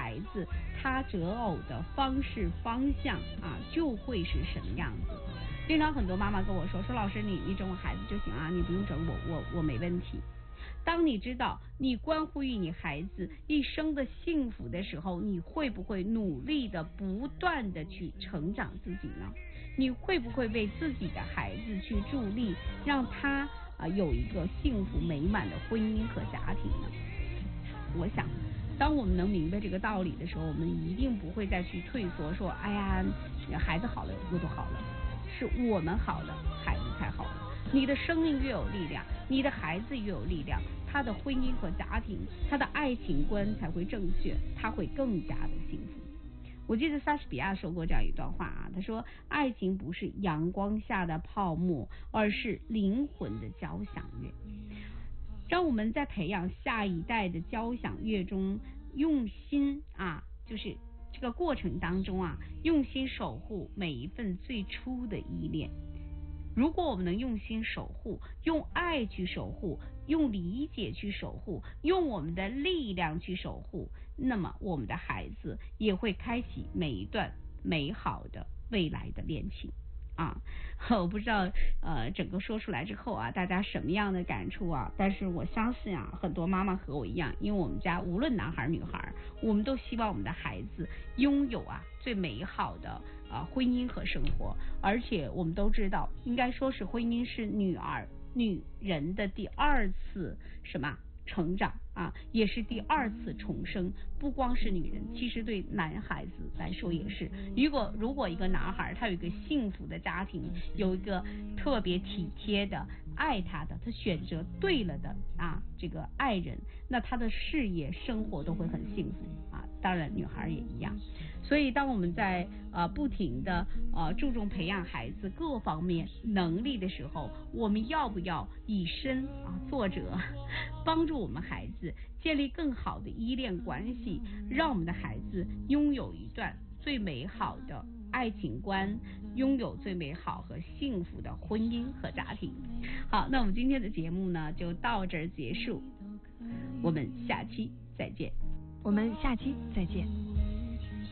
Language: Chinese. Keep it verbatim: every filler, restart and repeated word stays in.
孩子他择偶的方式方向啊就会是什么样子。经常很多妈妈跟我说说老师你你整我孩子就行啊，你不用整我我我没问题。当你知道你关乎于你孩子一生的幸福的时候，你会不会努力的不断的去成长自己呢？你会不会为自己的孩子去助力，让他啊、呃、有一个幸福美满的婚姻和家庭呢？我想当我们能明白这个道理的时候，我们一定不会再去退缩说哎呀孩子好了我都好了，是我们好了孩子才好了。你的生命越有力量，你的孩子越有力量，他的婚姻和家庭，他的爱情观才会正确，他会更加的幸福。我记得莎士比亚说过这样一段话啊，他说爱情不是阳光下的泡沫，而是灵魂的交响乐。让我们在培养下一代的交响乐中用心啊，就是这个过程当中啊，用心守护每一份最初的依恋。如果我们能用心守护，用爱去守护，用理解去守护，用我们的力量去守护，那么我们的孩子也会开启每一段美好的未来的恋情啊。我不知道呃整个说出来之后啊大家什么样的感触啊，但是我相信啊很多妈妈和我一样，因为我们家无论男孩女孩，我们都希望我们的孩子拥有啊最美好的啊婚姻和生活，而且我们都知道应该说是婚姻是女儿女人的第二次什么成长啊，也是第二次重生。不光是女人，其实对男孩子来说也是。如果如果一个男孩他有一个幸福的家庭，有一个特别体贴的爱他的，他选择对了的啊这个爱人，那他的事业生活都会很幸福啊。当然女孩也一样。所以当我们在呃不停的呃注重培养孩子各方面能力的时候，我们要不要以身啊作则，帮助我们孩子建立更好的依恋关系，让我们的孩子拥有一段最美好的爱情观，拥有最美好和幸福的婚姻和家庭。好，那我们今天的节目呢就到这儿结束，我们下期再见。 我们下期再见。